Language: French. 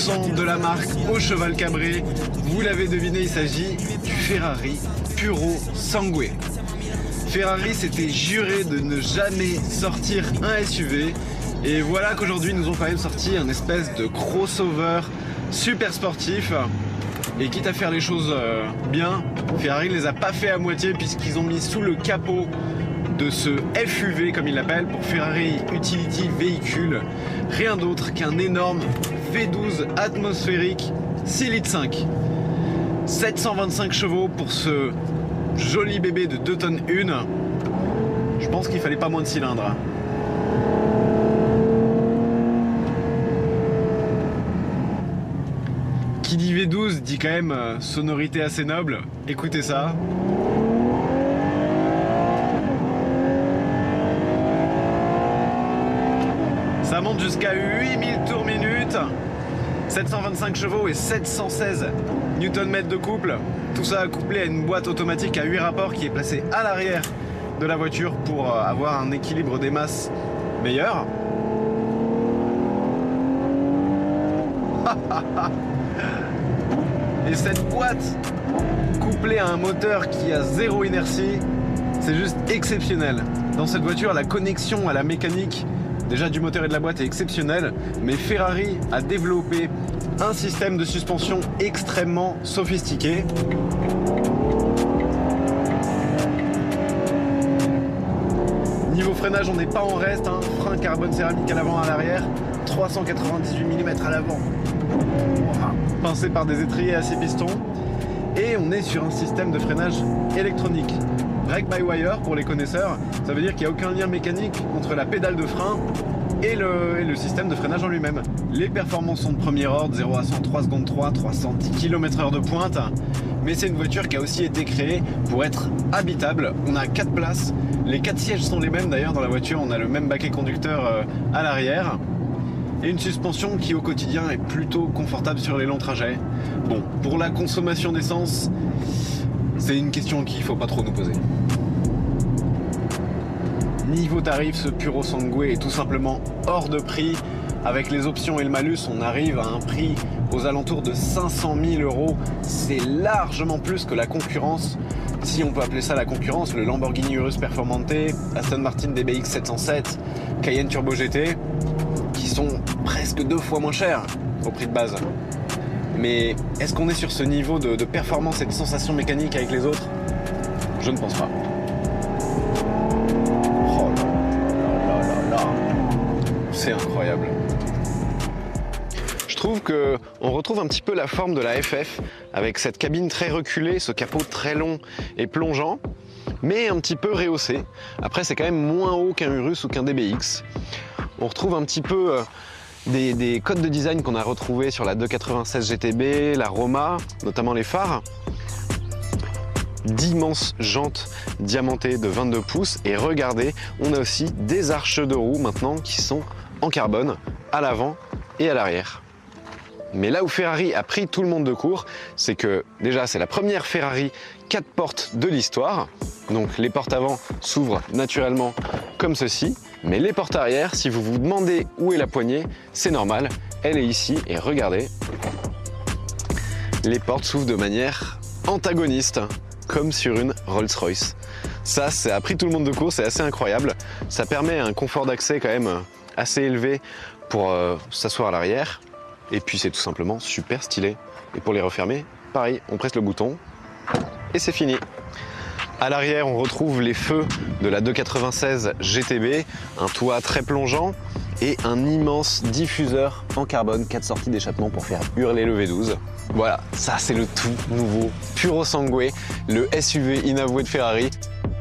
100% de la marque au cheval cabré. Vous l'avez deviné, il s'agit du Ferrari Puro Sangue. Ferrari s'était juré de ne jamais sortir un SUV. Et voilà qu'aujourd'hui, ils nous ont quand même sorti un espèce de crossover super sportif. Et quitte à faire les choses bien, Ferrari ne les a pas fait à moitié puisqu'ils ont mis sous le capot de ce FUV comme ils l'appellent pour Ferrari Utility Vehicle, rien d'autre qu'un énorme V12 atmosphérique 6,5 litres. 725 chevaux pour ce joli bébé de 2 tonnes 1. Je pense qu'il fallait pas moins de cylindres. Qui dit V12 dit quand même sonorité assez noble. Écoutez ça. Ça monte jusqu'à 8000 tours minute, 725 chevaux et 716 Nm de couple. Tout ça couplé à une boîte automatique à 8 rapports qui est placée à l'arrière de la voiture pour avoir un équilibre des masses meilleur. Et cette boîte couplée à un moteur qui a zéro inertie, c'est juste exceptionnel. Dans cette voiture, la connexion à la mécanique déjà du moteur et de la boîte est exceptionnelle, mais Ferrari a développé un système de suspension extrêmement sophistiqué. Niveau freinage, on n'est pas en reste, hein. Frein carbone céramique à l'avant, à l'arrière, 398 mm à l'avant, pincé par des étriers à 6 pistons. Et on est sur un système de freinage électronique. Brake by wire pour les connaisseurs, ça veut dire qu'il n'y a aucun lien mécanique entre la pédale de frein et le système de freinage en lui-même. Les performances sont de premier ordre, 0 à 100, 3 secondes 3, 310 km/h de pointe. Mais c'est une voiture qui a aussi été créée pour être habitable. On a 4 places, les 4 sièges sont les mêmes d'ailleurs dans la voiture, on a le même baquet conducteur à l'arrière. Et une suspension qui au quotidien est plutôt confortable sur les longs trajets. Bon, pour la consommation d'essence, c'est une question qu'il ne faut pas trop nous poser. Niveau tarif, ce Puro Sangue est tout simplement hors de prix. Avec les options et le malus, on arrive à un prix aux alentours de 500 000 €. C'est largement plus que la concurrence. Si on peut appeler ça la concurrence, le Lamborghini Urus Performante, Aston Martin DBX 707, Cayenne Turbo GT, qui sont presque 2 fois moins chers au prix de base. Mais est-ce qu'on est sur ce niveau de performance et de sensation mécanique avec les autres? Je ne pense pas. Oh là là là là. C'est incroyable. Je trouve qu'on retrouve un petit peu la forme de la FF avec cette cabine très reculée, ce capot très long et plongeant, mais un petit peu rehaussé. Après, c'est quand même moins haut qu'un Urus ou qu'un DBX. On retrouve un petit peu des codes de design qu'on a retrouvés sur la 296 GTB, la Roma, notamment les phares. D'immenses jantes diamantées de 22 pouces. Et regardez, on a aussi des arches de roue maintenant qui sont en carbone à l'avant et à l'arrière. Mais là où Ferrari a pris tout le monde de court, c'est que déjà c'est la première Ferrari 4 portes de l'histoire. Donc les portes avant s'ouvrent naturellement comme ceci. Mais les portes arrière, si vous vous demandez où est la poignée, c'est normal, elle est ici et regardez, les portes s'ouvrent de manière antagoniste, comme sur une Rolls-Royce. Ça a pris tout le monde de court, c'est assez incroyable. Ça permet un confort d'accès quand même assez élevé pour s'asseoir à l'arrière. Et puis c'est tout simplement super stylé. Et pour les refermer, pareil, on presse le bouton et c'est fini. À l'arrière, on retrouve les feux de la 296 GTB, un toit très plongeant et un immense diffuseur en carbone, 4 sorties d'échappement pour faire hurler le V12. Voilà, ça c'est le tout nouveau Puro Sangue, le SUV inavoué de Ferrari.